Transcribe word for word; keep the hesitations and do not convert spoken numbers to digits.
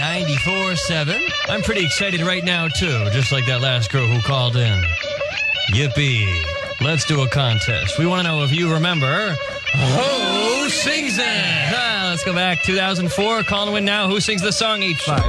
ninety-four seven. I'm pretty excited right now, too, just like that last girl who called in. Yippee. Let's do a contest. We want to know if you remember Who Sings It? Ah, let's go back. two thousand four. Call and win now. Who sings the song? eight five.